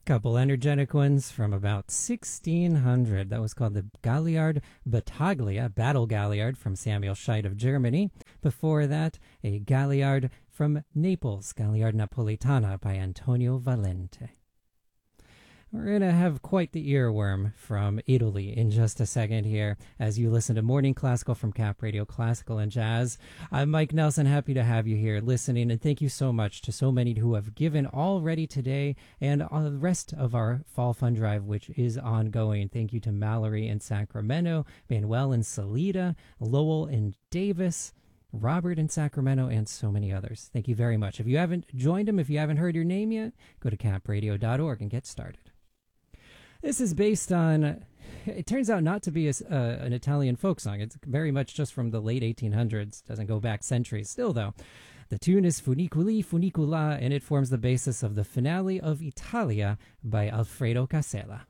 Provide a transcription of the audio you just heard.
Couple energetic ones from about 1600. That was called the Galliard Battaglia, Battle Galliard from Samuel Scheidt of Germany. Before that, a Galliard from Naples, Galliard Napolitana by Antonio Valente. We're going to have quite the earworm from Italy in just a second here as you listen to Morning Classical from Cap Radio Classical and Jazz. I'm Mike Nelson, happy to have you here listening, and thank you so much to so many who have given already today and on the rest of our Fall Fund Drive, which is ongoing. Thank you to Mallory in Sacramento, Manuel in Salida, Lowell in Davis, Robert in Sacramento, and so many others. Thank you very much. If you haven't joined them, if you haven't heard your name yet, go to capradio.org and get started. This is based on, it turns out not to be an Italian folk song. It's very much just from the late 1800s. Doesn't go back centuries. Still, though, the tune is Funiculi Funicula, and it forms the basis of the finale of Italia by Alfredo Casella.